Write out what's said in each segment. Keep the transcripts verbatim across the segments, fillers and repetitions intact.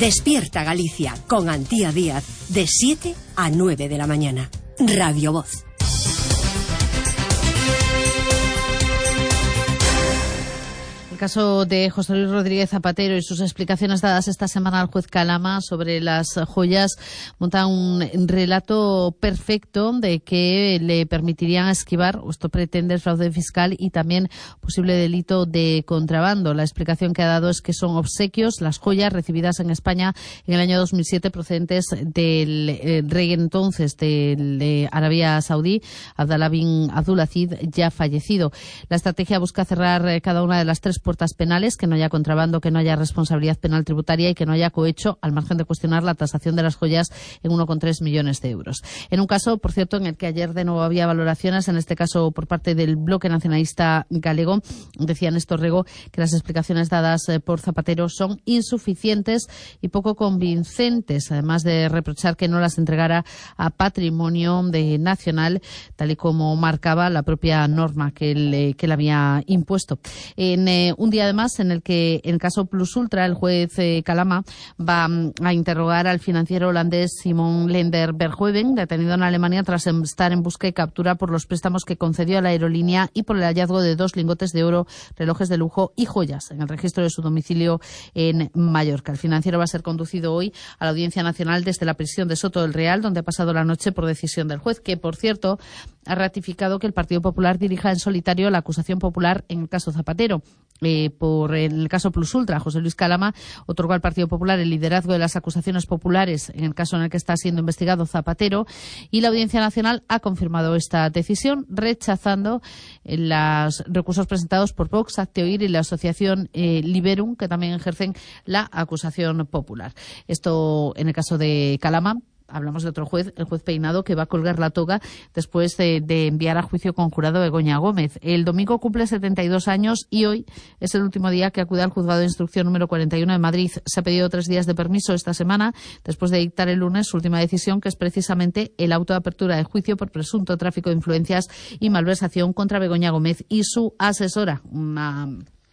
Despierta Galicia con Antía Díaz de siete a nueve de la mañana. Radio Voz. El caso de José Luis Rodríguez Zapatero y sus explicaciones dadas esta semana al juez Calama sobre las joyas monta un relato perfecto de que le permitirían esquivar, o esto pretende, el fraude fiscal y también posible delito de contrabando. La explicación que ha dado es que son obsequios, las joyas recibidas en España en el año dos mil siete procedentes del eh, rey entonces de, de Arabia Saudí, Abdallah bin Abdulaziz, ya fallecido. La estrategia busca cerrar eh, cada una de las tres puertas penales, que no haya contrabando, que no haya responsabilidad penal tributaria y que no haya cohecho, al margen de cuestionar la tasación de las joyas en uno coma tres millones de euros. En un caso, por cierto, en el que ayer de nuevo había valoraciones, en este caso por parte del Bloque Nacionalista Galego, decía Néstor Rego que las explicaciones dadas por Zapatero son insuficientes y poco convincentes, además de reprochar que no las entregara a patrimonio de nacional, tal y como marcaba la propia norma que le, que le había impuesto. En eh, un día además en el que, en el caso Plus Ultra, el juez eh, Calama va a interrogar al financiero holandés Simon Lender Verhoeven, detenido en Alemania tras estar en busca y captura por los préstamos que concedió a la aerolínea y por el hallazgo de dos lingotes de oro, relojes de lujo y joyas en el registro de su domicilio en Mallorca. El financiero va a ser conducido hoy a la Audiencia Nacional desde la prisión de Soto del Real, donde ha pasado la noche por decisión del juez, que, por cierto, ha ratificado que el Partido Popular dirija en solitario la acusación popular en el caso Zapatero. Eh, por el caso Plus Ultra, José Luis Calama otorgó al Partido Popular el liderazgo de las acusaciones populares en el caso en el que está siendo investigado Zapatero, y la Audiencia Nacional ha confirmado esta decisión, rechazando eh, los recursos presentados por Vox, Hazte Oír y la asociación eh, Liberum, que también ejercen la acusación popular. Esto en el caso de Calama. Hablamos de otro juez, el juez Peinado, que va a colgar la toga después de, de enviar a juicio conjurado a Begoña Gómez. El domingo cumple setenta y dos años y hoy es el último día que acude al juzgado de instrucción número cuarenta y uno de Madrid. Se ha pedido tres días de permiso esta semana después de dictar el lunes su última decisión, que es precisamente el auto de apertura de juicio por presunto tráfico de influencias y malversación contra Begoña Gómez y su asesora. Una...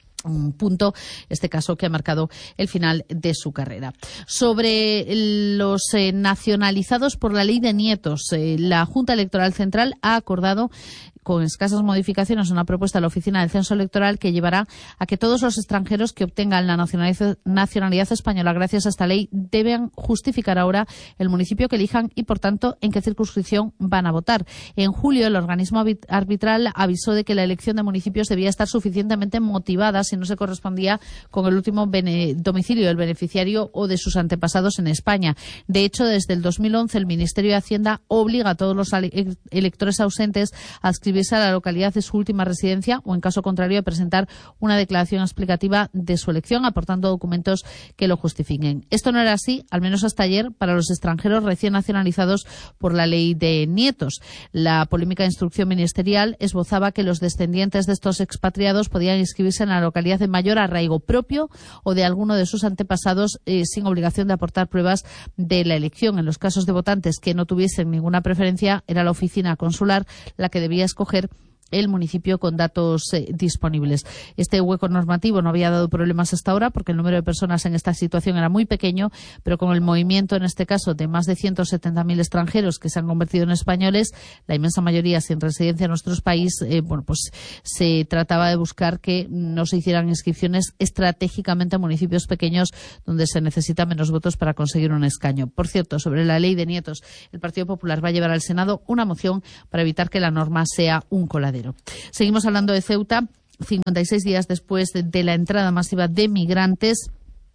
un punto, este caso que ha marcado el final de su carrera. Sobre los eh, nacionalizados por la ley de nietos, eh, la Junta Electoral Central ha acordado con escasas modificaciones una propuesta de la Oficina del Censo Electoral que llevará a que todos los extranjeros que obtengan la nacionalidad española gracias a esta ley deben justificar ahora el municipio que elijan y, por tanto, en qué circunscripción van a votar. En julio, el organismo arbitral avisó de que la elección de municipios debía estar suficientemente motivada si no se correspondía con el último domicilio del beneficiario o de sus antepasados en España. De hecho, desde el dos mil once, el Ministerio de Hacienda obliga a todos los electores ausentes a adscribirse a la localidad de su última residencia o, en caso contrario, a presentar una declaración explicativa de su elección, aportando documentos que lo justifiquen. Esto no era así, al menos hasta ayer, para los extranjeros recién nacionalizados por la ley de nietos. La polémica instrucción ministerial esbozaba que los descendientes de estos expatriados podían inscribirse en la localidad de mayor arraigo propio o de alguno de sus antepasados eh, sin obligación de aportar pruebas de la elección. En los casos de votantes que no tuviesen ninguna preferencia, era la oficina consular la que debía escoger el municipio con datos eh, disponibles. Este hueco normativo no había dado problemas hasta ahora porque el número de personas en esta situación era muy pequeño, pero con el movimiento, en este caso, de más de ciento setenta mil extranjeros que se han convertido en españoles, la inmensa mayoría sin residencia en nuestro país, eh, bueno, pues se trataba de buscar que no se hicieran inscripciones estratégicamente en municipios pequeños donde se necesitan menos votos para conseguir un escaño. Por cierto, sobre la ley de nietos, el Partido Popular va a llevar al Senado una moción para evitar que la norma sea un coladero. Seguimos hablando de Ceuta. cincuenta y seis días después de, de la entrada masiva de migrantes,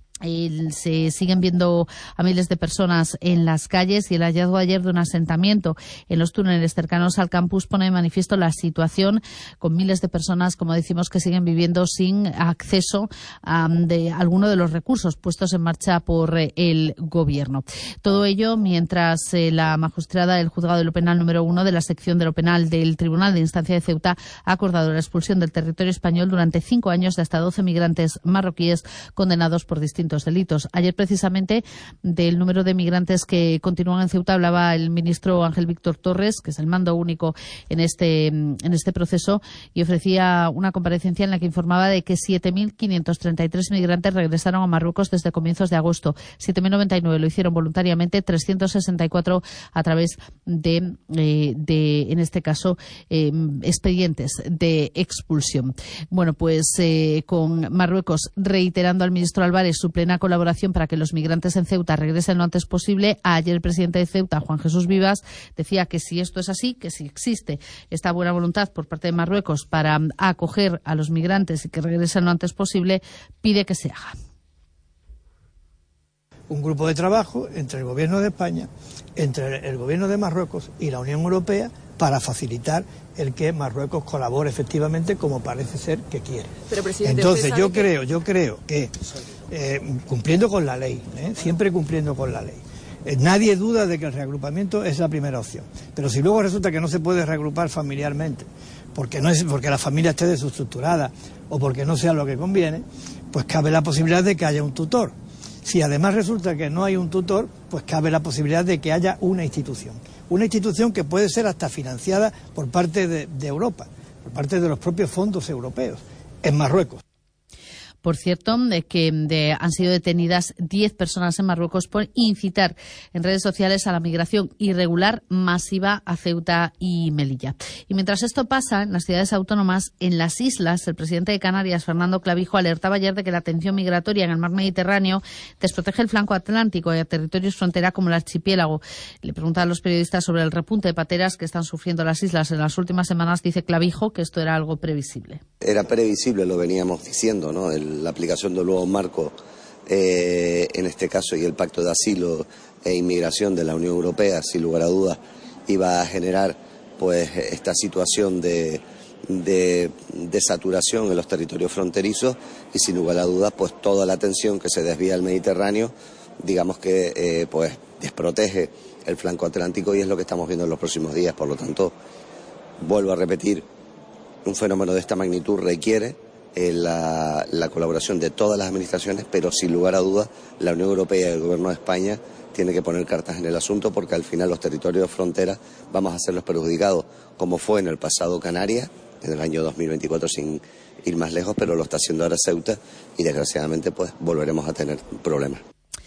El, se siguen viendo a miles de personas en las calles, y el hallazgo ayer de un asentamiento en los túneles cercanos al campus pone de manifiesto la situación, con miles de personas, como decimos, que siguen viviendo sin acceso um, de alguno de los recursos puestos en marcha por eh, el gobierno. Todo ello mientras eh, la magistrada del Juzgado de lo Penal número uno de la sección de lo penal del Tribunal de Instancia de Ceuta ha acordado la expulsión del territorio español durante cinco años de hasta doce migrantes marroquíes condenados por distintos distintos delitos. Ayer, precisamente, del número de migrantes que continúan en Ceuta hablaba el ministro Ángel Víctor Torres, que es el mando único en este, en este proceso, y ofrecía una comparecencia en la que informaba de que siete mil quinientos treinta y tres migrantes regresaron a Marruecos desde comienzos de agosto. siete mil noventa y nueve lo hicieron voluntariamente, trescientos sesenta y cuatro a través de, eh, de en este caso, eh, expedientes de expulsión. Bueno, pues eh, con Marruecos reiterando al ministro Álvarez su plena colaboración para que los migrantes en Ceuta regresen lo antes posible. Ayer el presidente de Ceuta, Juan Jesús Vivas, decía que si esto es así, que si existe esta buena voluntad por parte de Marruecos para acoger a los migrantes y que regresen lo antes posible, pide que se haga. Un grupo de trabajo entre el Gobierno de España, entre el Gobierno de Marruecos y la Unión Europea para facilitar el que Marruecos colabore efectivamente como parece ser que quiere. Pero, presidente, entonces yo que... creo, yo creo que eh, cumpliendo con la ley, ¿eh? siempre cumpliendo con la ley. Eh, nadie duda de que el reagrupamiento es la primera opción. Pero si luego resulta que no se puede reagrupar familiarmente, porque no es porque la familia esté desestructurada o porque no sea lo que conviene, pues cabe la posibilidad de que haya un tutor. Si además resulta que no hay un tutor, pues cabe la posibilidad de que haya una institución. Una institución que puede ser hasta financiada por parte de, de Europa, por parte de los propios fondos europeos, en Marruecos. Por cierto, de que de, han sido detenidas diez personas en Marruecos por incitar en redes sociales a la migración irregular masiva a Ceuta y Melilla. Y mientras esto pasa en las ciudades autónomas, en las islas, el presidente de Canarias, Fernando Clavijo, alertaba ayer de que la tensión migratoria en el mar Mediterráneo desprotege el flanco atlántico y a territorios frontera como el archipiélago. Le preguntaba a los periodistas sobre el repunte de pateras que están sufriendo las islas en las últimas semanas. Dice Clavijo que esto era algo previsible. Era previsible, lo veníamos diciendo, ¿no? El la aplicación del nuevo marco, eh, en este caso, y el Pacto de Asilo e Inmigración de la Unión Europea, sin lugar a dudas, iba a generar pues esta situación de, de, de saturación en los territorios fronterizos y, sin lugar a dudas, pues toda la atención que se desvía al Mediterráneo, digamos que eh, pues desprotege el flanco atlántico, y es lo que estamos viendo en los próximos días. Por lo tanto, vuelvo a repetir, un fenómeno de esta magnitud requiere eh, la, la colaboración de todas las administraciones, pero sin lugar a dudas la Unión Europea y el Gobierno de España tiene que poner cartas en el asunto, porque al final los territorios de frontera vamos a ser los perjudicados, como fue en el pasado Canarias, en el año dos mil veinticuatro, sin ir más lejos, pero lo está haciendo ahora Ceuta, y desgraciadamente pues volveremos a tener problemas.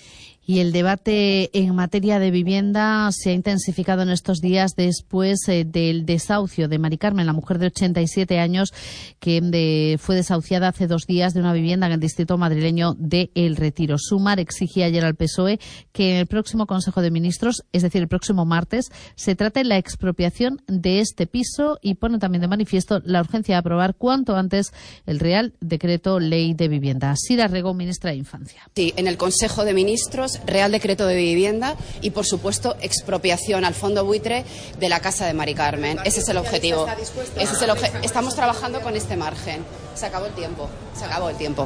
Y el debate en materia de vivienda se ha intensificado en estos días después eh, del desahucio de Mari Carmen, la mujer de ochenta y siete años que de, fue desahuciada hace dos días de una vivienda en el distrito madrileño de El Retiro. Sumar exigía ayer al P S O E que en el próximo Consejo de Ministros, es decir, el próximo martes, se trate la expropiación de este piso, y pone también de manifiesto la urgencia de aprobar cuanto antes el Real Decreto Ley de Vivienda. Sira Rego, ministra de Infancia. Sí, en el Consejo de Ministros, Real Decreto de Vivienda y, por supuesto, expropiación al fondo buitre de la casa de Mari Carmen. Ese es el objetivo. Ese es el obje- Estamos trabajando con este margen. Se acabó el tiempo. Se acabó el tiempo.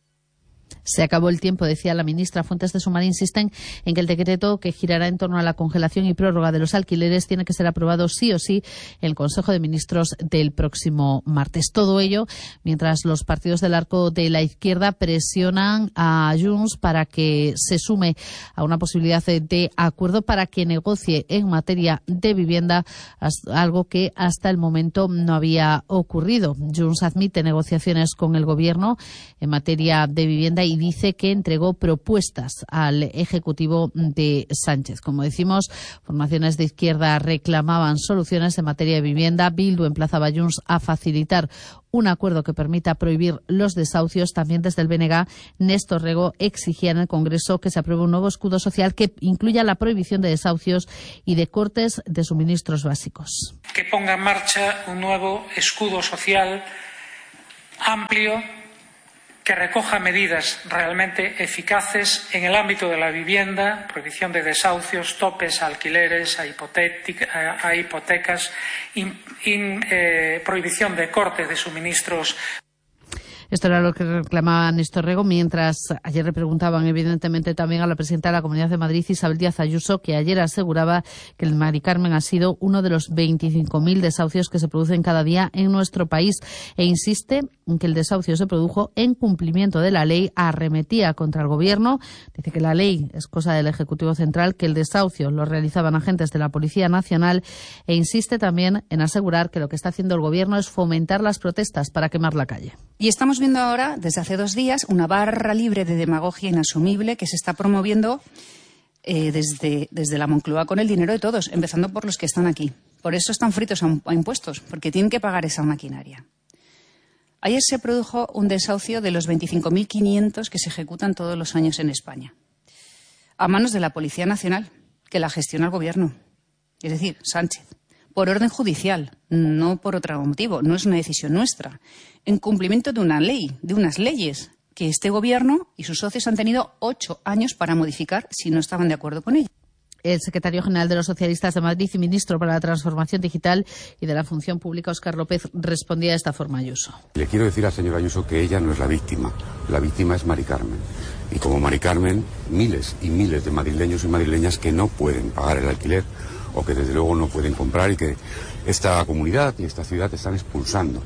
Se acabó el tiempo, decía la ministra. Fuentes de Sumar insisten en que el decreto, que girará en torno a la congelación y prórroga de los alquileres, tiene que ser aprobado sí o sí en el Consejo de Ministros del próximo martes. Todo ello mientras los partidos del arco de la izquierda presionan a Junts para que se sume a una posibilidad de acuerdo para que negocie en materia de vivienda, algo que hasta el momento no había ocurrido. Junts admite negociaciones con el Gobierno en materia de vivienda y dice que entregó propuestas al Ejecutivo de Sánchez. Como decimos, formaciones de izquierda reclamaban soluciones en materia de vivienda. Bildu emplazaba a Junts a facilitar un acuerdo que permita prohibir los desahucios. También desde el B N G, Néstor Rego exigía en el Congreso que se apruebe un nuevo escudo social que incluya la prohibición de desahucios y de cortes de suministros básicos. Que ponga en marcha un nuevo escudo social amplio que recoja medidas realmente eficaces en el ámbito de la vivienda, prohibición de desahucios, topes a alquileres, a, a, a hipotecas, in, in, eh, prohibición de corte de suministros. Esto era lo que reclamaba Néstor Rego, mientras ayer le preguntaban evidentemente también a la presidenta de la Comunidad de Madrid, Isabel Díaz Ayuso, que ayer aseguraba que el Mari Carmen ha sido uno de los veinticinco mil desahucios que se producen cada día en nuestro país e insiste en que el desahucio se produjo en cumplimiento de la ley, arremetía contra el Gobierno, dice que la ley es cosa del Ejecutivo Central, que el desahucio lo realizaban agentes de la Policía Nacional e insiste también en asegurar que lo que está haciendo el Gobierno es fomentar las protestas para quemar la calle. Y estamos viendo ahora, desde hace dos días, una barra libre de demagogia inasumible que se está promoviendo eh, desde, desde la Moncloa con el dinero de todos, empezando por los que están aquí. Por eso están fritos a, a impuestos, porque tienen que pagar esa maquinaria. Ayer se produjo un desahucio de los veinticinco mil quinientos que se ejecutan todos los años en España, a manos de la Policía Nacional, que la gestiona el Gobierno, es decir, Sánchez. Por orden judicial, no por otro motivo, no es una decisión nuestra, en cumplimiento de una ley, de unas leyes que este Gobierno y sus socios han tenido ocho años para modificar si no estaban de acuerdo con ellas. El secretario general de los Socialistas de Madrid y ministro para la Transformación Digital y de la Función Pública, Óscar López, respondía de esta forma a Ayuso. Le quiero decir al señor Ayuso que ella no es la víctima, la víctima es Mari Carmen. Y como Mari Carmen, miles y miles de madrileños y madrileñas que no pueden pagar el alquiler o que desde luego no pueden comprar y que esta comunidad y esta ciudad están expulsando.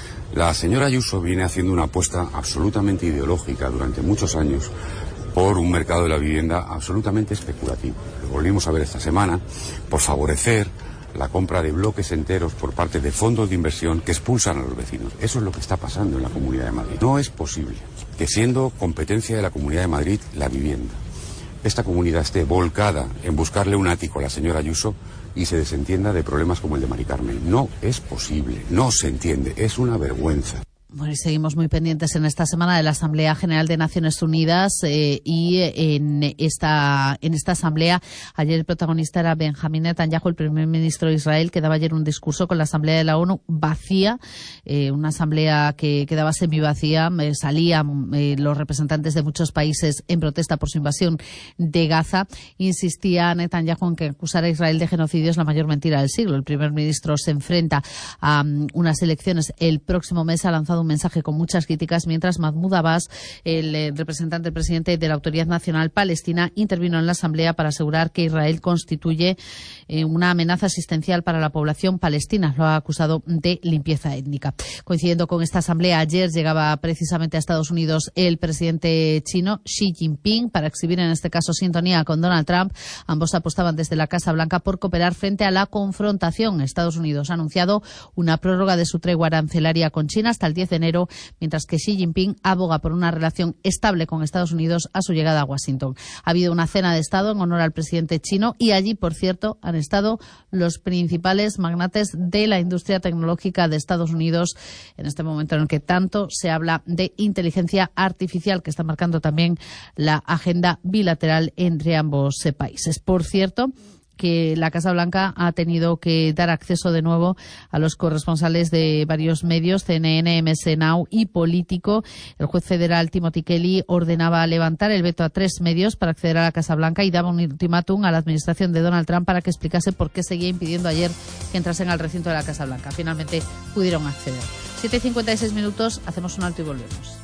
La señora Ayuso viene haciendo una apuesta absolutamente ideológica durante muchos años por un mercado de la vivienda absolutamente especulativo. Lo volvimos a ver esta semana por favorecer la compra de bloques enteros por parte de fondos de inversión que expulsan a los vecinos. Eso es lo que está pasando en la Comunidad de Madrid. No es posible que, siendo competencia de la Comunidad de Madrid la vivienda, esta comunidad esté volcada en buscarle un ático a la señora Ayuso y se desentienda de problemas como el de Mari Carmen. No es posible, no se entiende, es una vergüenza. Bueno, y seguimos muy pendientes en esta semana de la Asamblea General de Naciones Unidas eh, y en esta en esta asamblea ayer el protagonista era Benjamín Netanyahu, el primer ministro de Israel, que daba ayer un discurso con la Asamblea de la ONU vacía, eh, una asamblea que quedaba semivacía, eh, salían eh, los representantes de muchos países en protesta por su invasión de Gaza. Insistía Netanyahu en que acusar a Israel de genocidio es la mayor mentira del siglo. El primer ministro se enfrenta a um, unas elecciones el próximo mes, ha lanzado un mensaje con muchas críticas, mientras Mahmoud Abbas, el eh, representante del presidente de la Autoridad Nacional Palestina, intervino en la Asamblea para asegurar que Israel constituye eh, una amenaza existencial para la población palestina. Lo ha acusado de limpieza étnica. Coincidiendo con esta Asamblea, ayer llegaba precisamente a Estados Unidos el presidente chino Xi Jinping para exhibir en este caso sintonía con Donald Trump. Ambos apostaban desde la Casa Blanca por cooperar frente a la confrontación. Estados Unidos ha anunciado una prórroga de su tregua arancelaria con China hasta el diez de enero, mientras que Xi Jinping aboga por una relación estable con Estados Unidos a su llegada a Washington. Ha habido una cena de Estado en honor al presidente chino y allí, por cierto, han estado los principales magnates de la industria tecnológica de Estados Unidos en este momento en el que tanto se habla de inteligencia artificial, que está marcando también la agenda bilateral entre ambos países. Por cierto, que la Casa Blanca ha tenido que dar acceso de nuevo a los corresponsales de varios medios, C N N, M S Now y Político. El juez federal Timothy Kelly ordenaba levantar el veto a tres medios para acceder a la Casa Blanca y daba un ultimátum a la administración de Donald Trump para que explicase por qué seguía impidiendo ayer que entrasen al recinto de la Casa Blanca. Finalmente pudieron acceder. siete y cincuenta y seis minutos, hacemos un alto y volvemos.